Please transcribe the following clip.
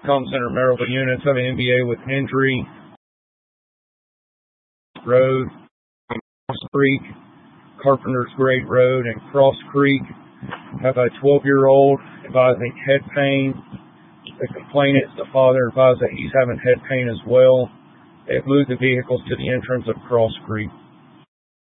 Comm Center Maryville units have an MVA with injury. Road, Cross Creek, Carpenter's Grade Road, and Cross Creek have a 12-year-old advising head pain. The complainant, the father, advised that he's having head pain as well. They have moved the vehicles to the entrance of Cross Creek.